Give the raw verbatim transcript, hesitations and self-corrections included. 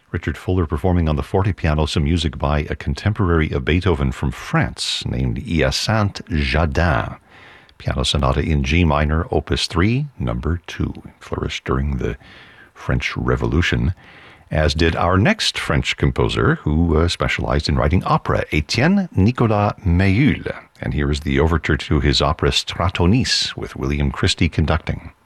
Richard Fuller performing on the fortepiano some music by a contemporary of Beethoven from France named Hyacinthe Jadin. Piano Sonata in G minor, Opus three, number two. Flourished during the French Revolution, as did our next French composer who uh, specialized in writing opera, Étienne Nicolas Méhul. And here is the overture to his opera Stratonice with William Christie conducting.